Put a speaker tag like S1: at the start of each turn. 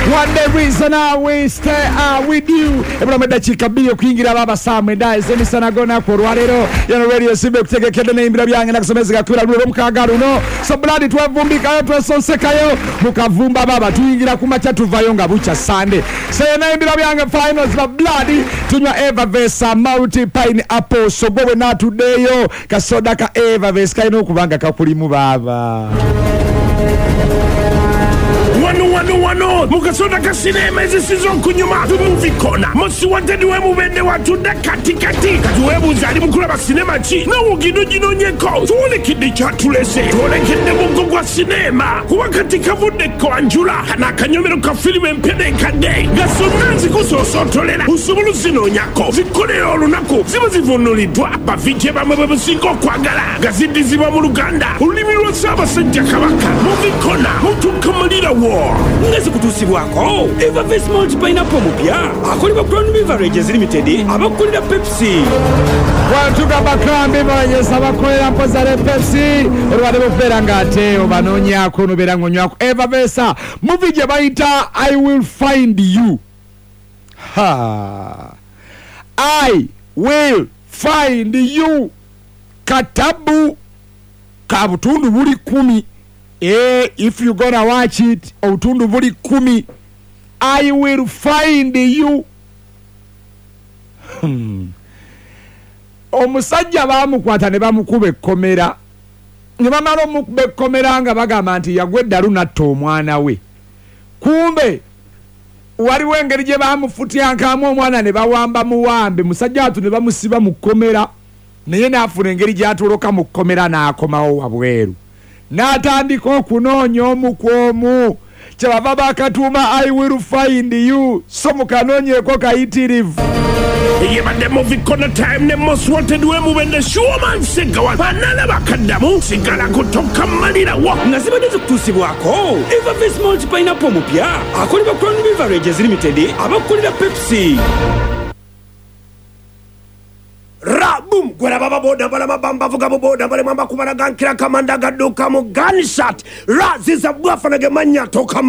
S1: One the reason I will stay with you. Ebula medachika biyo kuingira baba samwe dai semi sana gona ko rwarero ya radio sibe kutegekede ne imbira byange nakusomezeka kula rulo mukagaru no so blood twavumbika yo twasonsekayo mukavumba baba tuingira kumacha tuvayo nga bucha sande say na imbira byange finals ba blood tunywa Evervesa multi pineapple so bowe na today yo kasoda ka Evervesa kaino kubanga kakulimu baba
S2: Wano mukasoda ka cinema izi season kunyuma movie corner musi wanted we mubende watu da katikati katuwebu zali mukula ba cinema chi na ugido jinonyeko tuone kidi chatulese tuone kende mungu kwa cinema kuwa katika vude kwa anjula na kanyomero ka filime mpede kade gasonanzi kusosotolera usubulu zinonyako zikole olunako ziba zivunulidwa bavije bamwe singo kwagala gazidi ziba mu Luganda ulimi lwa saba sejja kabaka movie corner mutu kamalira war ngeze kutusibwako Evervesa multi pineapple mupya akolebwa Crown Beverages Limited abakolera Pepsi
S1: Wantuka Crown Beverages abakolera mpozale Pepsi olwade bufera ngate obanonya ko nobera ngonywako Evervesa movie je bayita I will find you I will find you katabu kabutundu buli 10 if you gonna watch it obutundu buli 10 I will find you omusajja bamukwata ne bamukuba ekkomera ne bamala omukuba ekkomera nga bagamba nti yagwedda lunatta omwana we kumbe waliwo engeri gye bamufutyankamu omwana ne bawamba muwambe musajja atu ne bamusiba mu kkomera naye naafuna engeri gy'atoloka mu kkomera n'akomawo wabweru n'atandika okunoonya omukwomu kyebava bakatuuma I will find you so mukanoonyeeko kayitirivu
S2: yebadde movie corner time ne most wanted we mubende showman segawa banana bakaddamu sigala kutoka malira wa nga zibadde zikutusibwako Evervesa multi pineapple mupya akolebwa Crown Beverages Limited abakolera Pepsi Rabum gwera baba boda bala mabamba vuga boda bale mamba kubaraga nkira kamanda gaduka mu gunshot raziza bwafana gemanya toka